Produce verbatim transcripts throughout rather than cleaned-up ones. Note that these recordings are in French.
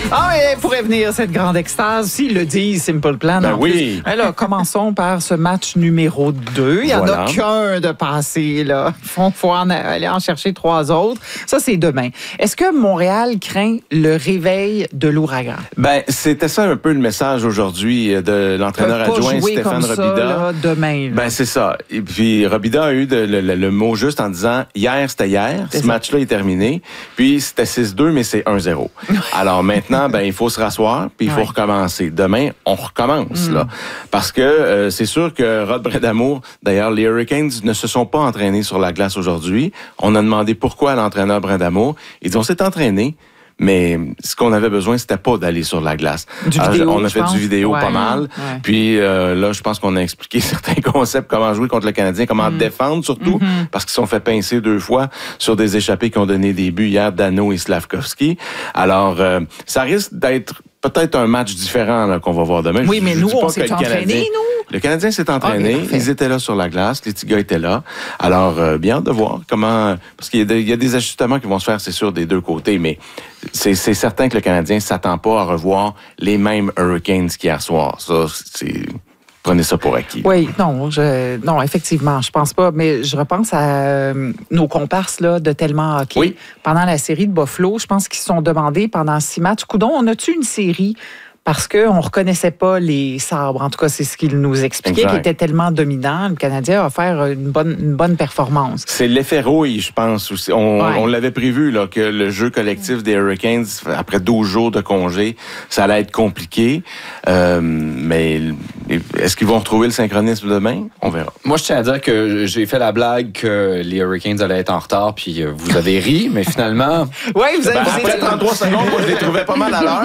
Ah, mais pourrait venir cette grande extase, s'ils le disent, Simple Plan. Ben en oui. Plus. Alors, commençons par ce match numéro deux. Il n'y en Voilà. a qu'un de passé, là. Il faut, faut en aller en chercher trois autres. Ça, c'est demain. Est-ce que Montréal craint le réveil de l'ouragan? Ben, c'était ça un peu le message aujourd'hui de l'entraîneur adjoint Stéphane comme Robida. Ça, là, demain. Là. Ben, c'est ça. Et puis, Robida a eu de, le, le, le mot juste en disant, hier, c'était hier. Ce match-là est terminé. Puis, c'était six deux, mais c'est un zéro. Alors, maintenant, ben, il faut se rasseoir, puis il faut ouais. recommencer. Demain, on recommence, mm. là. Parce que euh, c'est sûr que Rod Brindamour, d'ailleurs, les Hurricanes ne se sont pas entraînés sur la glace aujourd'hui. On a demandé pourquoi à l'entraîneur Brindamour. Ils dit, on s'est entraîné. Mais ce qu'on avait besoin, c'était pas d'aller sur la glace. Du Alors, vidéo, on a fait pense. du vidéo ouais. pas mal. Ouais. Puis euh, là, je pense qu'on a expliqué certains concepts, comment jouer contre le Canadien, comment mm. défendre surtout, mm-hmm. parce qu'ils se sont fait pincer deux fois sur des échappés qui ont donné des buts hier, Dano et Slavkovski. Alors, euh, ça risque d'être peut-être un match différent là, qu'on va voir demain. Oui, je, mais je nous, dis pas on s'est entraînés, nous. Le Canadien s'est entraîné, okay, ils étaient là sur la glace, les petits gars étaient là. Alors, euh, bien hâte de voir comment... Parce qu'il y a, de, il y a des ajustements qui vont se faire, c'est sûr, des deux côtés, mais c'est, c'est certain que le Canadien ne s'attend pas à revoir les mêmes Hurricanes qu'hier soir. Ça, c'est... Prenez ça pour acquis. Oui, non, je, non, effectivement, je pense pas. Mais je repense à euh, nos comparses là, de Tellement Hockey. Oui. Pendant la série de Buffalo, je pense qu'ils se sont demandé pendant six matchs, coudon, on a-tu une série? Parce qu'on ne reconnaissait pas les sabres. En tout cas, c'est ce qu'il nous expliquait, exact. Qui était tellement dominant. Le Canadien a faire une bonne, une bonne performance. C'est l'effet rouille, je pense. Aussi. On, ouais. on l'avait prévu, là, que le jeu collectif des Hurricanes, après douze jours de congé, ça allait être compliqué. Euh, mais est-ce qu'ils vont retrouver le synchronisme demain? On verra. Moi, je tiens à dire que j'ai fait la blague que les Hurricanes allaient être en retard, puis vous avez ri, mais finalement... Oui, vous avez... Ben, après trente-trois secondes, moi, je les trouvais pas mal à l'heure.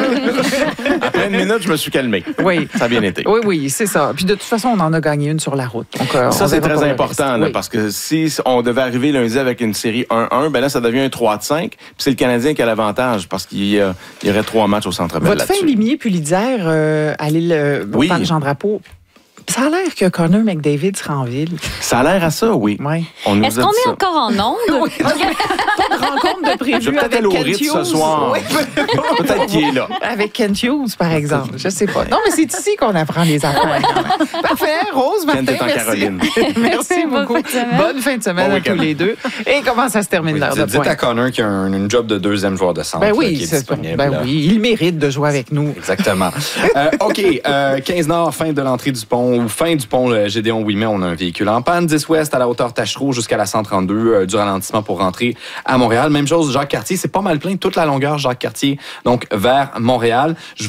Après une minute, je me suis calmé. Oui. Ça a bien été. Oui, oui, c'est ça. Puis de toute façon, on en a gagné une sur la route. Donc, euh, ça, c'est très important, là, oui. parce que si on devait arriver lundi avec une série un un, ben là, ça devient un trois cinq. Puis c'est le Canadien qui a l'avantage, parce qu'il y, euh, il y aurait trois matchs au Centre Bell Votre là-dessus. fin limier Pulitzer euh, à l'île euh, au oui. parc Jean-Drapeau, ça a l'air que Connor McDavid sera en ville. Ça a l'air à ça, oui. oui. On nous Est-ce qu'on est ça. encore en ondes? Oui. Pas de rencontre de prévu Je vais peut-être avec aller au Kent Ritz Hughes. ce soir. Oui. Peut-être qu'il est là. Avec Kent Hughes, par exemple. Je sais pas. Non, mais c'est ici qu'on apprend les affaires. Parfait. Rose, Martin, Kent est en merci. Caroline. Merci beaucoup. Bonne fin de semaine. Bonne fin de semaine bon à tous les deux. Et comment ça se termine oui, l'heure dites, de pointe? Dites à Connor qu'il y a un, une job de deuxième joueur de centre ben oui, là, qui est, c'est disponible. Ben oui, il mérite de jouer avec nous. Exactement. euh, OK, euh, quinze nord, fin de l'entrée du pont, ou fin du pont le Gédéon Ouimet, on a un véhicule en panne. dix ouest à la hauteur Tachereau jusqu'à la cent trente-deux, euh, du ralentissement pour rentrer à Montréal. Même chose, Jacques-Cartier, c'est pas mal plein toute la longueur Jacques-Cartier, donc vers Montréal. Je